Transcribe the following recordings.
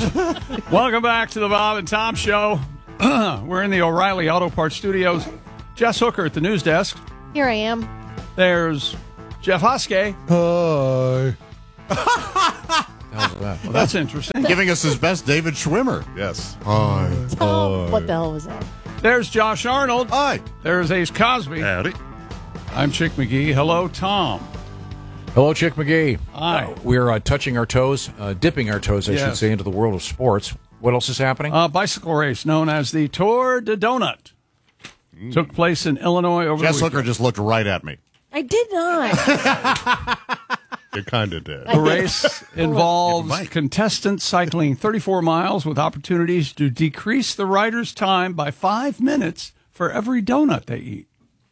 Welcome back to the Bob and Tom Show. We're in the O'Reilly Auto Parts Studios. Jess Hooker at the news desk. Here I am. There's Jeff Hoskey. Hi. How's that? Well, that's interesting. Giving us his best David Schwimmer. Yes. Hi. What the hell was that? There's Josh Arnold. Hi. There's Ace Cosby. Howdy. I'm Chick McGee. Hello, Tom. Hello, Chick McGee. Hi. We're touching our toes, dipping our toes, I should say, into the world of sports. What else is happening? Bicycle race known as the Tour de Donut took place in Illinois over Jess the Hooker weekend. just looked right at me. I did not. You kind of did. The race involves Mike. contestants cycling 34 miles with opportunities to decrease the rider's time by 5 minutes for every donut they eat.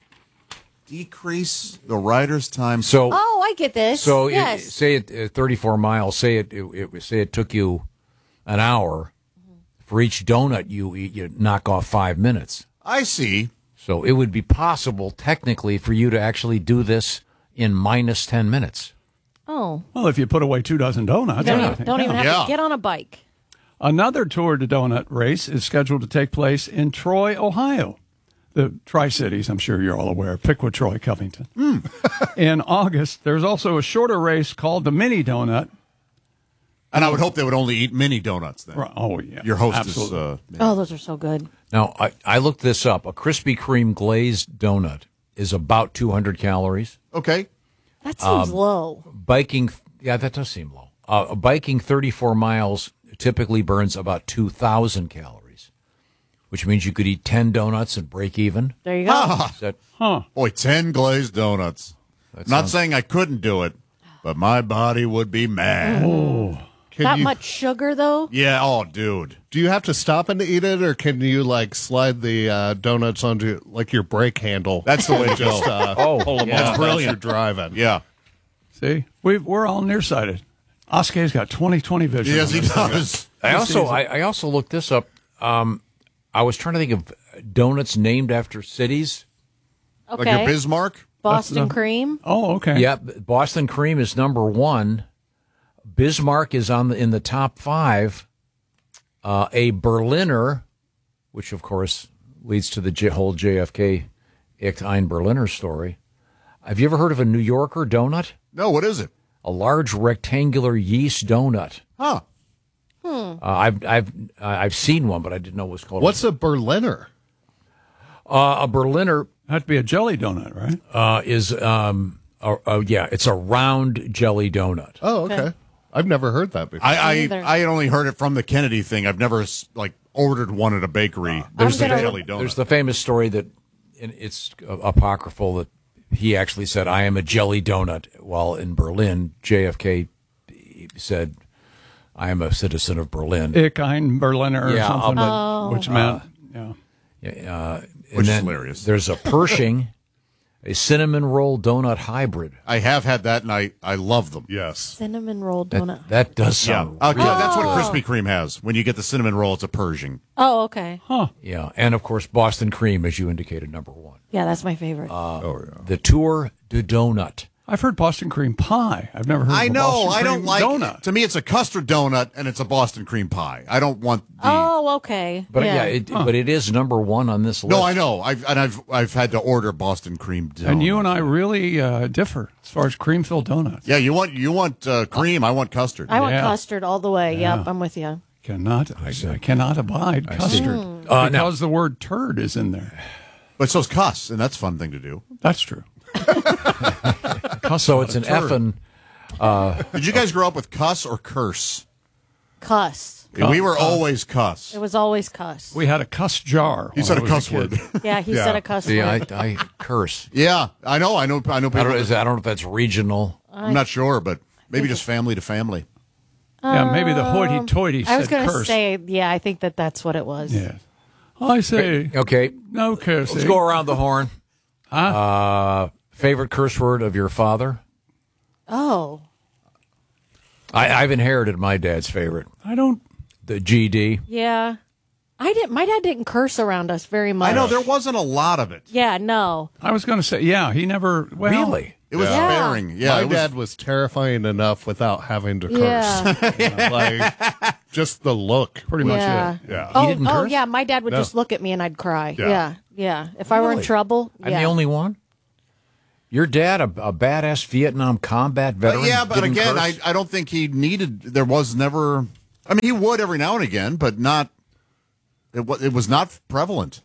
Decrease the rider's time. So, Oh, I get this. so yes. say it 34 miles. Say it took you an hour. For each donut you eat, you knock off 5 minutes. I see. So it would be possible, technically, for you to actually do this in minus 10 minutes. Oh. Well, if you put away 2 dozen donuts. Don't even have Yeah. to get on a bike. Another Tour de Donut race is scheduled to take place in Troy, Ohio. The Tri-Cities, I'm sure you're all aware. Piqua, Troy, Covington. In August, there's also a shorter race called the Mini Donut. And I would hope they would only eat mini donuts then. Oh, yeah. Your host Absolutely. is... Oh, those are so good. Now, I looked this up. A Krispy Kreme glazed donut is about 200 calories. Okay. That seems low. Biking, yeah, that does seem low. Biking 34 miles typically burns about 2,000 calories, which means you could eat 10 donuts and break even. There you go. Is that, Boy, 10 glazed donuts. Not saying I couldn't do it, but my body would be mad. That much sugar, though? Yeah, oh, dude. Do you have to stop and eat it, or can you slide the donuts onto your brake handle? That's the way to Just go. pull them yeah. off as you're driving. Yeah. See, we're all nearsighted. Oscar's got 20/20 vision. Yes, he on this thing. does. I also looked this up. I was trying to think of donuts named after cities. Okay. Like your Bismarck? Boston cream. Oh, okay. Yeah, Boston Cream is number 1. Bismarck is in the top 5. A Berliner, which of course leads to the whole JFK Ich ein Berliner story. Have you ever heard of a New Yorker donut? No, what is it? A large rectangular yeast donut. Huh. I've seen one, but I didn't know what it was called. What's a Berliner? A Berliner? That'd be a jelly donut, right? Is it's a round jelly donut. Oh, okay. I've never heard that before. I either. had only heard it from the Kennedy thing. I've never ordered one at a bakery. There's the jelly donut. There's the famous story that it's apocryphal that he actually said, "I am a jelly donut," while in Berlin, JFK said, "I am a citizen of Berlin." Ich ein Berliner or Yeah, something, which meant, Which is then hilarious. There's a Pershing, a cinnamon roll donut hybrid. I have had that, and I love them. yes. Cinnamon roll donut. That does Yeah. sound That's what Krispy Kreme has. When you get the cinnamon roll, it's a Pershing. Oh, okay. yeah, and of course Boston Cream, as you indicated, number 1. Yeah, that's my favorite. The Tour de Donut. I've heard Boston cream pie. I've never heard I of a know. Boston I don't cream like donut. it. To me, it's a custard donut, and it's a Boston cream pie. I don't want the... oh, okay. But but it is number 1 on this list. No, I know. I've had to order Boston cream donuts. And you and I really differ as far as cream-filled donuts. Yeah, you want cream. I want custard. I want Yeah. custard all the way. Yep, I'm with you. I cannot abide custard because the word turd is in there. But so's cuss, and that's a fun thing to do. That's true. So it's an effing. Did you guys grow up with cuss or curse? Cuss. We were always cuss. It was always cuss. We had a cuss jar. He when said I a was cuss kid. word. Yeah, he said a cuss See, word. I curse. Yeah, I know people. I don't know if that's regional. I'm not sure, but maybe just family to family. Yeah, maybe the hoity-toity I was said going to curse. say, yeah, I think that's what it was. Yeah. I say Okay, no cursing. let's go around the horn. Huh? Favorite curse word of your father? Oh. I've inherited my dad's favorite, I don't. the GD. Yeah. My dad didn't curse around us very much. I know there wasn't a lot of it. Yeah, no. I was going to say, yeah, he never. Well, Really? It was Yeah. sparing. Yeah, My it was, dad was terrifying enough without having to curse. Yeah. Just the look. Pretty much Yeah. it. Yeah. Oh, didn't curse? yeah. My dad would No. just look at me and I'd cry. Yeah. Yeah. If I were in Really? trouble, I'm the only one? Your dad, a badass Vietnam combat veteran? Yeah, but didn't again, curse? I don't think he needed. There was never. I mean, he would every now and again, but not. It was not prevalent.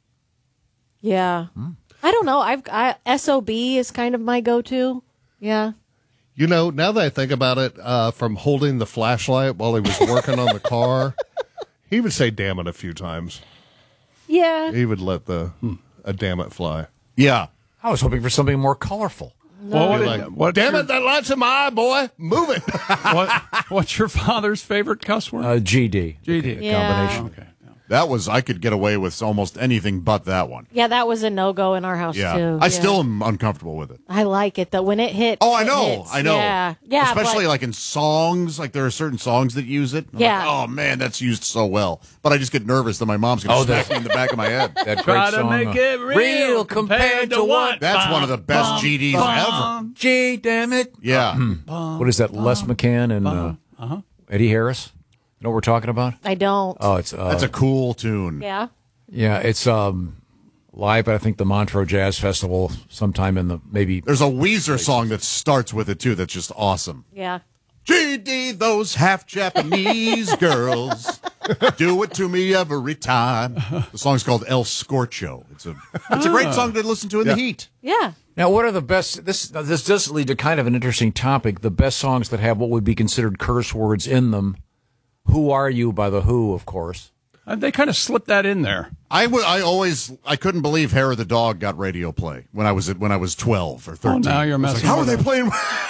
Yeah. I don't know. SOB is kind of my go-to. Yeah. You know, now that I think about it, from holding the flashlight while he was working on the car, he would say damn it a few times. Yeah. He would let a damn it fly. Yeah. I was hoping for something more colorful. Well, Be like, damn it, that light's in my eye, boy. Move it. what's your father's favorite cuss word? GD. GD. Yeah. Combination. Okay. That was, I could get away with almost anything but that one. Yeah, that was a no-go in our house, Yeah. too. I still am uncomfortable with it. I like it, though. When it hits. Oh, I it know. hits. I know. Yeah. Yeah. Especially but- like in songs, like there are certain songs that use it. I'm Yeah. like, oh, man, that's used so well. But I just get nervous that my mom's going to smack me in the back of my head. That Try great to song, make it real compared to what? That's one of the best GDs ever. G, damn it. Yeah. What is that, Les McCann and Eddie Harris? You know what we're talking about? I don't. Oh, it's That's a cool tune. Yeah. yeah, it's live at I think the Montreux Jazz Festival sometime in the maybe. There's a Weezer song that starts with it, too, that's just awesome. Yeah. GD, those half Japanese girls do it to me every time. The song's called El Scorcho. It's a great song to listen to in the heat. Yeah. Now, what are the best? This does lead to kind of an interesting topic. The best songs that have what would be considered curse words in them. Who Are You by The Who, of course. They kind of slipped that in there. I couldn't believe Hair of the Dog got radio play when I was 12 or 13. Oh, now you're messing How are with they it. playing?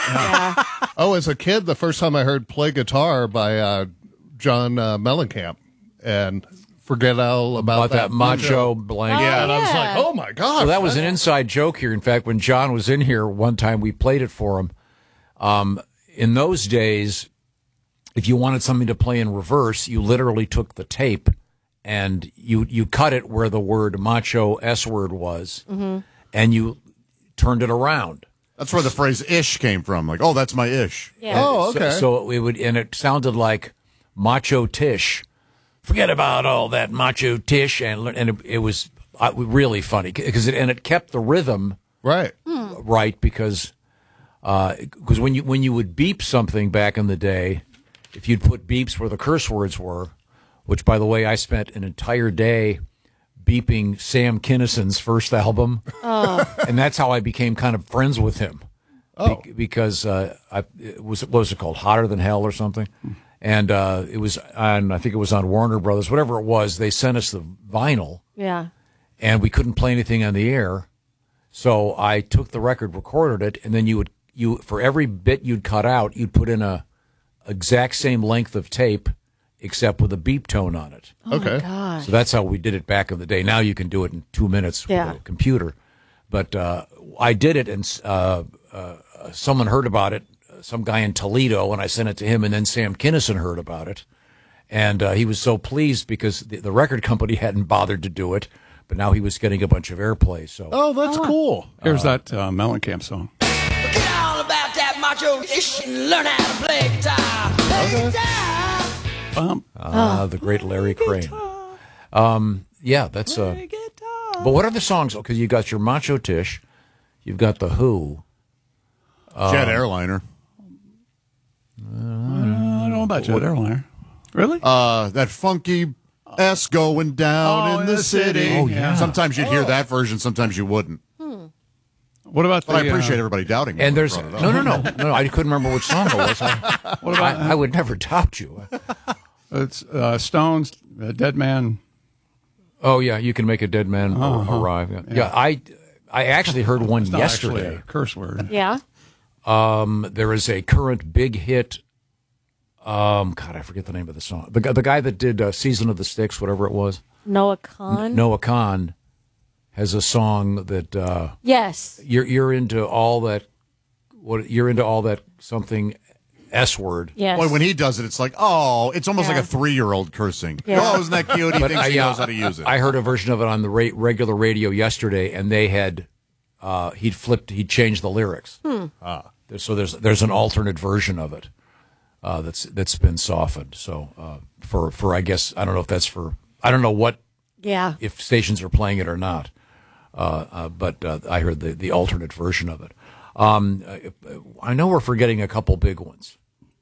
Oh, as a kid, the first time I heard Play Guitar by John Mellencamp and Forget All About That macho blank. Yeah, and I was Yeah. like, oh my God. So that was an inside joke here. In fact, when John was in here one time, we played it for him. In those days, if you wanted something to play in reverse, you literally took the tape and you cut it where the word macho S word was, and you turned it around. That's where the phrase "ish" came from. Like, oh, that's my ish. Yeah. Oh, okay. So it would, and it sounded like macho Tish. Forget about all that macho Tish, and it was really funny because it kept the rhythm Right. right because when you would beep something back in the day, if you'd put beeps where the curse words were, which by the way I spent an entire day beeping Sam Kinison's first album, and that's how I became kind of friends with him. Because it was what was it called, Hotter Than Hell or something, and it was on, I think it was on Warner Brothers, whatever it was. They sent us the vinyl, Yeah. and we couldn't play anything on the air. So I took the record, recorded it, and then you for every bit you'd cut out, you'd put in a exact same length of tape, except with a beep tone on it. Okay. God. So that's how we did it back in the day. Now you can do it in 2 minutes Yeah. with a computer. But I did it, and someone heard about it, some guy in Toledo, and I sent it to him, and then Sam Kinison heard about it. And he was so pleased because the record company hadn't bothered to do it, but now he was getting a bunch of airplay. So Oh, that's cool. Here's that Mellencamp song. Forget all about that macho ish and learn how to play guitar. Play guitar. the great Larry Crane. Yeah, that's but what are the songs? Because you got your Macho Tish, you've got the Who. Jet Airliner. I don't know about Jet Airliner. Really? That funky S going down in the city. Oh, yeah. Sometimes you'd hear that version, sometimes you wouldn't. What about But I the, appreciate everybody doubting me. And when I there's brought it up. no. I couldn't remember which song it was. What about I would never doubt you. it's Stones, Dead Man. Oh yeah, you can make a dead man arrive. Yeah. I actually heard one It's not actually yesterday. a curse word. Yeah. There is a current big hit. God, I forget the name of the song. The guy that did Season of the Sticks, whatever it was. Noah Kahn. Noah Kahn has a song that Yes. you're into all that. What you're into all that something S word. Yes. Boy, when he does it, it's like, oh, it's almost Yeah. like a 3-year-old cursing. Yeah. Oh, isn't that cute? He thinks he knows how to use it. I heard a version of it on the regular radio yesterday, and they had he'd changed the lyrics. So there's an alternate version of it. that's been softened. So for I guess I don't know if that's for I don't know what if stations are playing it or not. But I heard the alternate version of it. I know we're forgetting a couple big ones.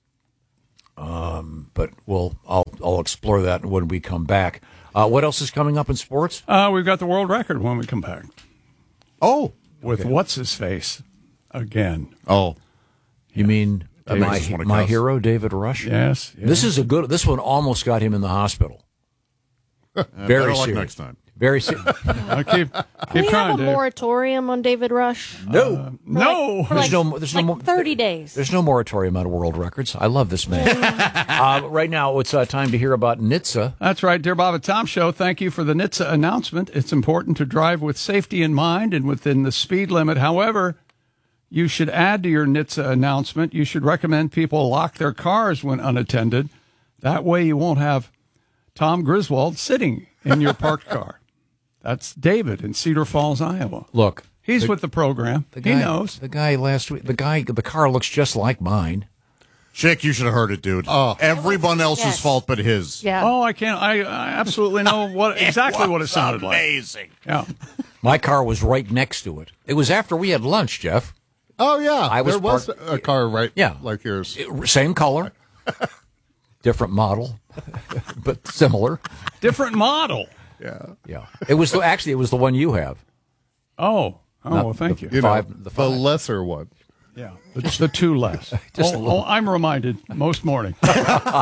But I'll explore that when we come back. What else is coming up in sports? We've got the world record when we come back. Oh, with what's his face again? Oh, you mean my hero, David Rush? Yes. This is this one almost got him in the hospital. Very serious. Next time. Very serious. keep Can we trying, have a Dave. moratorium on David Rush? No. No. For There's no 30 days. There's no moratorium on world records. I love this man. Right now, it's time to hear about NHTSA. That's right, dear Bob and Tom Show. Thank you for the NHTSA announcement. It's important to drive with safety in mind and within the speed limit. However, you should add to your NHTSA announcement, you should recommend people lock their cars when unattended. That way you won't have Tom Griswold sitting in your parked car. That's David in Cedar Falls, Iowa. Look. He's with the program. He knows. The guy last week, the car looks just like mine. Chick, you should have heard it, dude. Oh. Everyone else's fault but his. Yeah. Oh, I can't. I absolutely know exactly what it sounded like. Amazing. Yeah. My car was right next to it. It was after we had lunch, Jeff. Oh, yeah. There was a car like yours. Same color. Different model, but similar. Different model. Yeah. It was the one you have. Oh, well, thank you. The lesser one. Yeah, it's the two less. I'm reminded most morning. With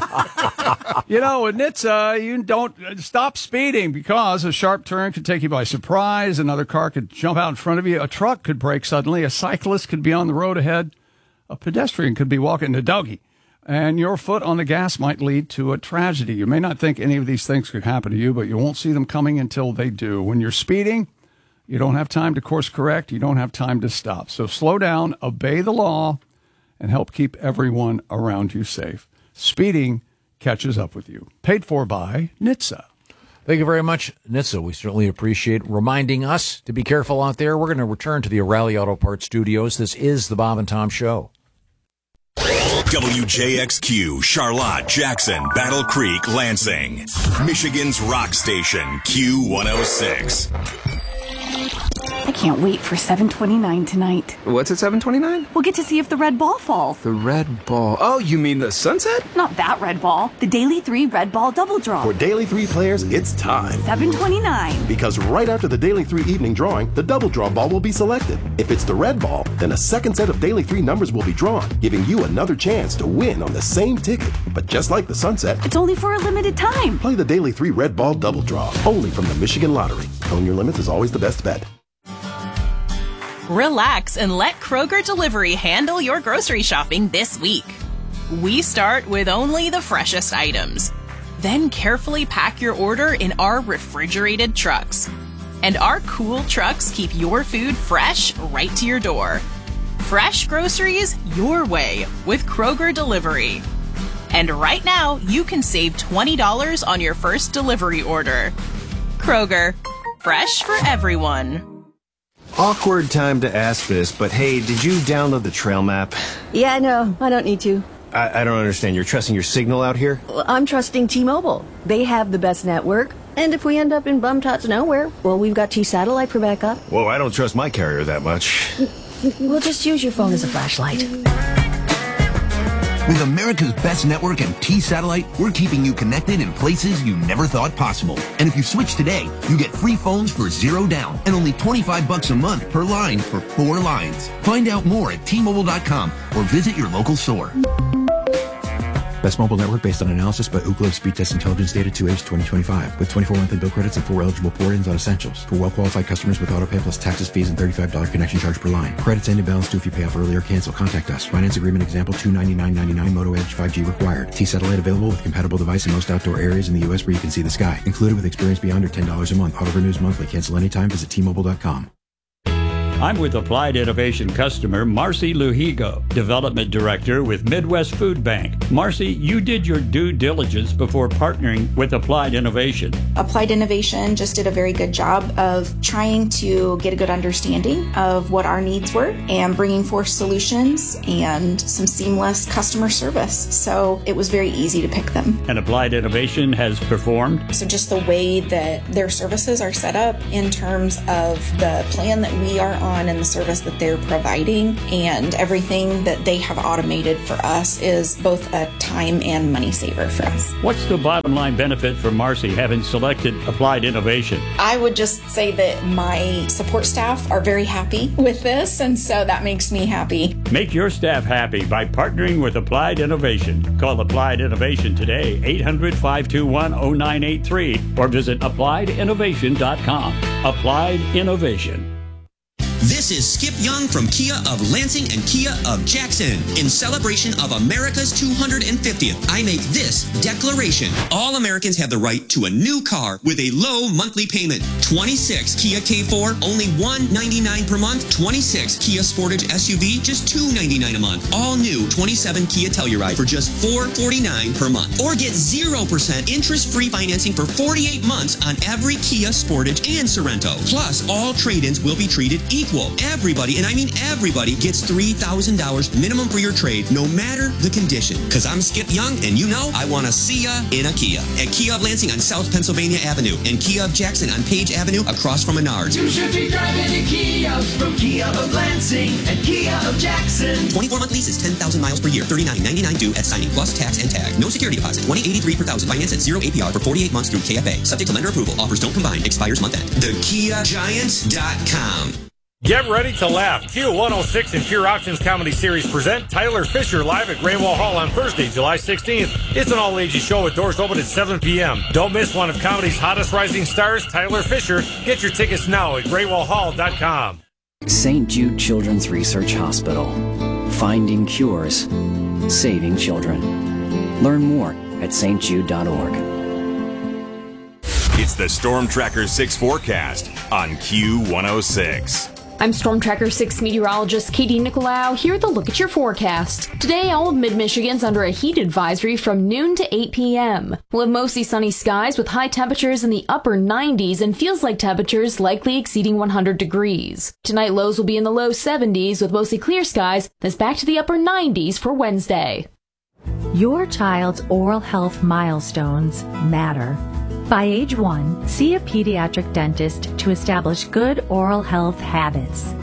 NHTSA, you don't stop speeding because a sharp turn could take you by surprise. Another car could jump out in front of you. A truck could brake suddenly. A cyclist could be on the road ahead. A pedestrian could be walking a doggy. And your foot on the gas might lead to a tragedy. You may not think any of these things could happen to you, but you won't see them coming until they do. When you're speeding, you don't have time to course correct. You don't have time to stop. So slow down, obey the law, and help keep everyone around you safe. Speeding catches up with you. Paid for by NHTSA. Thank you very much, NHTSA. We certainly appreciate reminding us to be careful out there. We're going to return to the O'Reilly Auto Parts studios. This is the Bob and Tom Show. WJXQ, Charlotte, Jackson, Battle Creek, Lansing. Michigan's rock station, Q106. I can't wait for 7:29 tonight. What's at 7:29? We'll get to see if the red ball falls. The red ball. Oh, you mean the sunset? Not that red ball. The Daily 3 Red Ball Double Draw. For Daily 3 players, it's time. 7:29. Because right after the Daily 3 evening drawing, the double draw ball will be selected. If it's the red ball, then a second set of Daily 3 numbers will be drawn, giving you another chance to win on the same ticket. But just like the sunset, It's only for a limited time. play the Daily 3 Red Ball Double Draw, only from the Michigan Lottery. Own your limits is always the best bet. Relax and let Kroger Delivery handle your grocery shopping this week. We start with only the freshest items. Then carefully pack your order in our refrigerated trucks. And our cool trucks keep your food fresh right to your door. Fresh groceries your way with Kroger Delivery. And right now, you can save $20 on your first delivery order. Kroger, fresh for everyone. Awkward time to ask this, but hey, did you download the trail map? Yeah, no, I don't need to. I don't understand. You're trusting your signal out here? Well, I'm trusting T-Mobile. They have the best network. And if we end up in bum-tots nowhere, well, we've got T-Satellite for backup. Whoa, I don't trust my carrier that much. We'll just use your phone as a flashlight. With America's best network and T-Satellite, we're keeping you connected in places you never thought possible. And if you switch today, you get free phones for $0 down and only $25 a month per line for 4 lines. Find out more at T-Mobile.com or visit your local store. Best mobile network based on analysis by Ookla Speed Test Intelligence Data 2H 2025 with 24 monthly bill credits and 4 eligible port-ins on essentials. For well-qualified customers with autopay plus taxes, fees, and $35 connection charge per line. Credits end in balance due if you pay off early or cancel. Contact us. Finance agreement example $299.99 Moto Edge 5G required. T-Satellite available with compatible device in most outdoor areas in the U.S. where you can see the sky. Included with experience beyond or $10 a month. Auto renews monthly. Cancel anytime. Visit T-Mobile.com. I'm with Applied Innovation customer Marcy Luhigo, Development Director with Midwest Food Bank. Marcy, you did your due diligence before partnering with Applied Innovation. Applied Innovation just did a very good job of trying to get a good understanding of what our needs were and bringing forth solutions and some seamless customer service. So it was very easy to pick them. And Applied Innovation has performed? So just the way that their services are set up in terms of the plan that we are on and the service that they're providing, and everything that they have automated for us is both a time and money saver for us. What's the bottom line benefit for Marcy having selected Applied Innovation? I would just say that my support staff are very happy with this, and so that makes me happy. Make your staff happy by partnering with Applied Innovation. Call Applied Innovation today, 800-521-0983, or visit applieddinnovation.com. Applied Innovation. This is Skip Young from Kia of Lansing and Kia of Jackson. In celebration of America's 250th, I make this declaration. All Americans have the right to a new car with a low monthly payment. 26 Kia K4, only $199 per month. 26 Kia Sportage SUV, just $299 a month. All new 27 Kia Telluride for just $449 per month. Or get 0% interest-free financing for 48 months on every Kia Sportage and Sorento. Plus, all trade-ins will be treated equal. Everybody, and I mean everybody, gets $3,000 minimum for your trade, no matter the condition. Because I'm Skip Young, and you know I want to see ya in a Kia. At Kia of Lansing on South Pennsylvania Avenue, and Kia of Jackson on Page Avenue across from Menards. You should be driving a Kia from Kia of Lansing and Kia of Jackson. 24-month lease is 10,000 miles per year, $39.99 due at signing, plus tax and tag. No security deposit, $20.83 per thousand. Finance at 0 APR for 48 months through KFA. Subject to lender approval. Offers don't combine. Expires month end. TheKiaGiants.com. Get ready to laugh. Q106 and Pure Options Comedy Series present Tyler Fisher live at Greywall Hall on Thursday, July 16th. It's an all-ages show with doors open at 7 p.m. Don't miss one of comedy's hottest rising stars, Tyler Fisher. Get your tickets now at GreywallHall.com. St. Jude Children's Research Hospital. Finding cures. Saving children. Learn more at stjude.org. It's the Storm Tracker 6 forecast on Q106. I'm Storm Tracker 6 meteorologist Katie Nicolau. Here with a look at your forecast. Today, all of mid-Michigan's under a heat advisory from noon to 8 p.m. We'll have mostly sunny skies with high temperatures in the upper 90s and feels like temperatures likely exceeding 100 degrees. Tonight, lows will be in the low 70s with mostly clear skies. That's back to the upper 90s for Wednesday. Your child's oral health milestones matter. By age 1, see a pediatric dentist to establish good oral health habits.